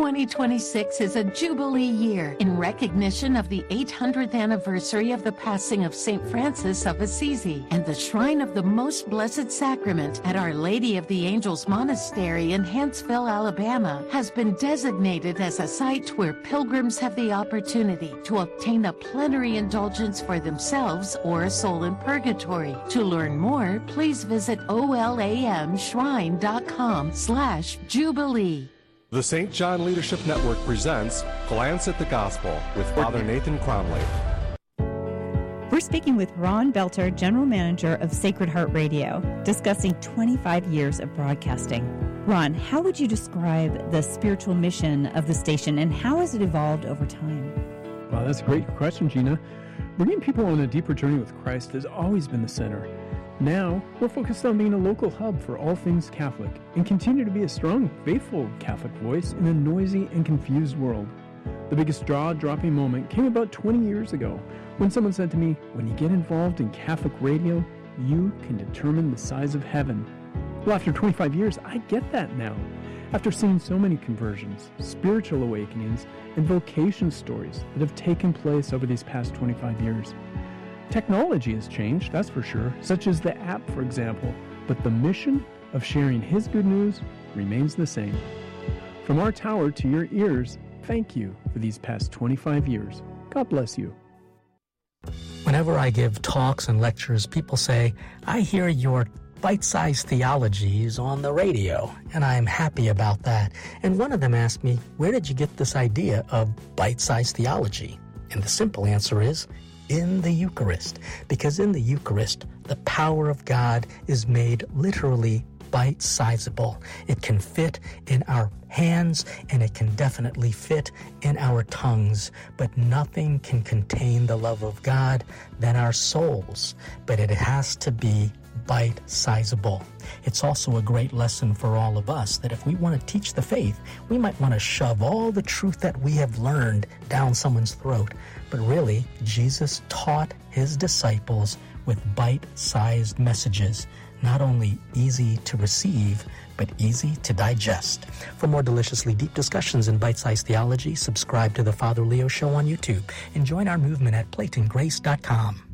2026 is a Jubilee year in recognition of the 800th anniversary of the passing of St. Francis of Assisi, and the Shrine of the Most Blessed Sacrament at Our Lady of the Angels Monastery in Huntsville, Alabama, has been designated as a site where pilgrims have the opportunity to obtain a plenary indulgence for themselves or a soul in purgatory. To learn more, please visit olamshrine.com/Jubilee. The St. John Leadership Network presents Glance at the Gospel with Father Nathan Cromley. We're speaking with Ron Belter, General Manager of Sacred Heart Radio, discussing 25 years of broadcasting. Ron, how would you describe the spiritual mission of the station, and how has it evolved over time? Well, that's a great question, Gina. Bringing people on a deeper journey with Christ has always been the center. Now, we're focused on being a local hub for all things Catholic and continue to be a strong, faithful Catholic voice in a noisy and confused world. The biggest jaw-dropping moment came about 20 years ago when someone said to me, "When you get involved in Catholic radio, you can determine the size of heaven." Well, after 25 years, I get that now. After seeing so many conversions, spiritual awakenings, and vocation stories that have taken place over these past 25 years. Technology has changed, that's for sure, such as the app, for example, but the mission of sharing His good news remains the same. From our tower to your ears, thank you for these past 25 years. God bless you. Whenever I give talks and lectures, people say, "I hear your bite-sized theologies on the radio," and I'm happy about that. And one of them asked me, "Where did you get this idea of bite-sized theology?" And the simple answer is, in the Eucharist, because in the Eucharist, the power of God is made literally bite-sizable. It can fit in our hands, and it can definitely fit in our tongues, but nothing can contain the love of God than our souls, but it has to be bite-sizable. It's also a great lesson for all of us that if we want to teach the faith, we might want to shove all the truth that we have learned down someone's throat. But really, Jesus taught his disciples with bite-sized messages, not only easy to receive, but easy to digest. For more deliciously deep discussions in bite-sized theology, subscribe to the Father Leo Show on YouTube and join our movement at PlaytonGrace.com.